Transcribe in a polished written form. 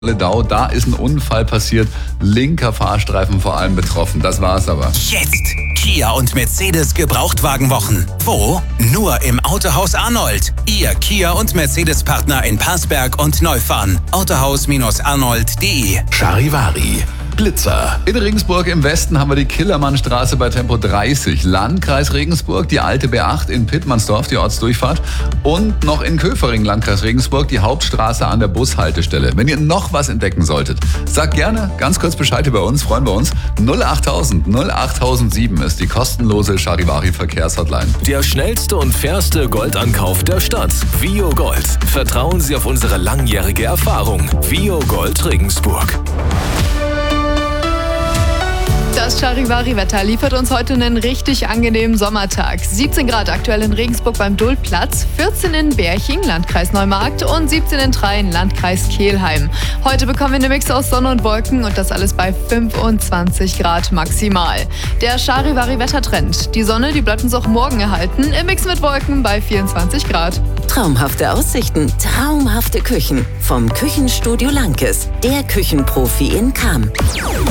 Dau, da ist ein Unfall passiert, linker Fahrstreifen vor allem betroffen. Das war's aber. Jetzt Kia und Mercedes Gebrauchtwagenwochen. Wo? Nur im Autohaus Arnold. Ihr Kia und Mercedes Partner in Passberg und Neufahren. Autohaus-arnold.de. Charivari. Blitzer. In Regensburg im Westen haben wir die Killermannstraße bei Tempo 30. Landkreis Regensburg, die alte B8 in Pittmannsdorf, die Ortsdurchfahrt. Und noch in Köfering, Landkreis Regensburg, die Hauptstraße an der Bushaltestelle. Wenn ihr noch was entdecken solltet, sagt gerne ganz kurz Bescheid über uns, freuen wir uns. 08000 08007 ist die kostenlose Charivari-Verkehrshotline. Der schnellste und fairste Goldankauf der Stadt. Vio Gold. Vertrauen Sie auf unsere langjährige Erfahrung. Vio Gold Regensburg. Das Charivari-Wetter liefert uns heute einen richtig angenehmen Sommertag. 17 Grad aktuell in Regensburg beim Duldplatz, 14 in Berching, Landkreis Neumarkt und 17 in Train, Landkreis Kelheim. Heute bekommen wir eine Mix aus Sonne und Wolken und das alles bei 25 Grad maximal. Der Charivari-Wettertrend. Die Sonne, die bleibt uns auch morgen erhalten, im Mix mit Wolken bei 24 Grad. Traumhafte Aussichten, traumhafte Küchen. Vom Küchenstudio Lankes, der Küchenprofi in Cham.